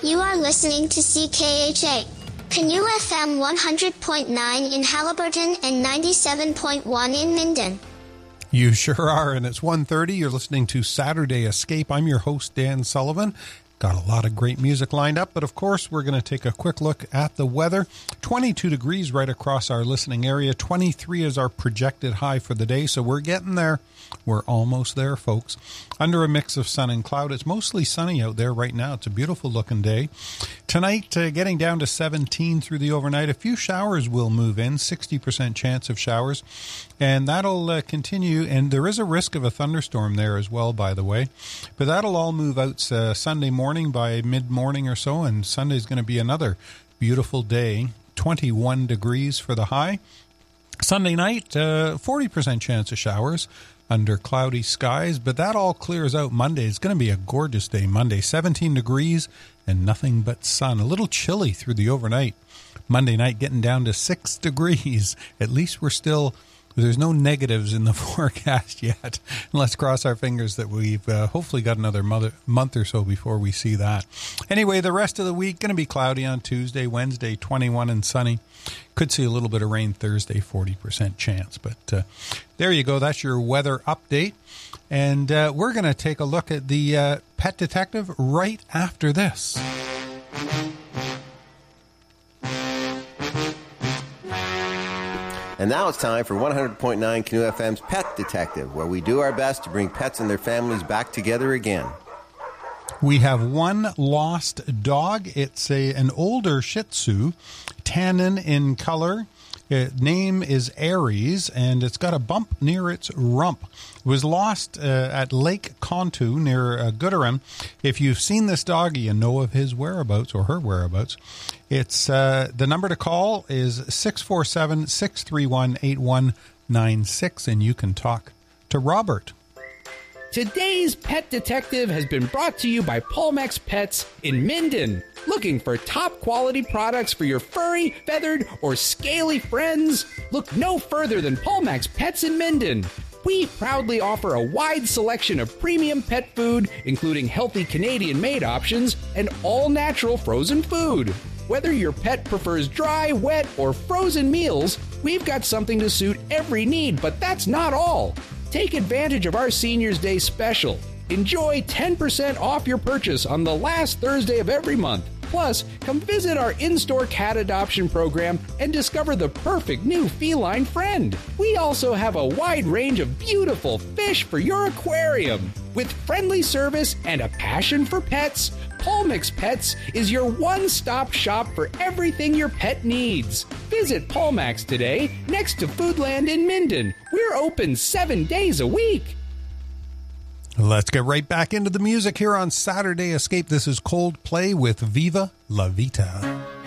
You are listening to CKHA. Canoe FM 100.9 in Haliburton and 97.1 in Minden. You sure are, and it's 1:30. You're listening to Saturday Escape. I'm your host, Dan Sullivan. Got a lot of great music lined up, but of course we're going to take a quick look at the weather. 22 degrees right across our listening area. 23 is our projected high for the day, so we're getting there. We're almost there, folks. Under a mix of sun and cloud. It's mostly sunny out there right now. It's a beautiful looking day. Tonight, getting down to 17 through the overnight. A few showers will move in, 60% chance of showers, and that'll continue. And there is a risk of a thunderstorm there as well, by the way. But that'll all move out Sunday morning by mid-morning or so, and Sunday's going to be another beautiful day. 21 degrees for the high. Sunday night, 40% chance of showers under cloudy skies, but that all clears out Monday. It's going to be a gorgeous day Monday. 17 degrees and nothing but sun. A little chilly through the overnight. Monday night getting down to 6 degrees. At least there's no negatives in the forecast yet. And let's cross our fingers that we've hopefully got another month or so before we see that. Anyway, the rest of the week going to be cloudy on Tuesday, Wednesday, 21 and sunny. Could see a little bit of rain Thursday, 40% chance. But there you go. That's your weather update. And we're going to take a look at the Pet Detective right after this. And now it's time for 100.9 Canoe FM's Pet Detective, where we do our best to bring pets and their families back together again. We have one lost dog. It's an older Shih Tzu, tannin in color. Its name is Aries, and it's got a bump near its rump. It was lost at Lake Contu near Gooderham. If you've seen this dog, you know of his whereabouts or her whereabouts. It's the number to call is 647-631-8196, and you can talk to Robert. Today's Pet Detective has been brought to you by Polmex Pets in Minden. Looking for top quality products for your furry, feathered, or scaly friends? Look no further than Polmex Pets in Minden. We proudly offer a wide selection of premium pet food, including healthy Canadian-made options and all-natural frozen food. Whether your pet prefers dry, wet, or frozen meals, we've got something to suit every need, but that's not all. Take advantage of our Seniors Day special. Enjoy 10% off your purchase on the last Thursday of every month. Plus, come visit our in-store cat adoption program and discover the perfect new feline friend. We also have a wide range of beautiful fish for your aquarium. With friendly service and a passion for pets, Polmex Pets is your one-stop shop for everything your pet needs. Visit Polmex today next to Foodland in Minden. We're open 7 days a week. Let's get right back into the music here on Saturday Escape. This is Coldplay with Viva La Vita.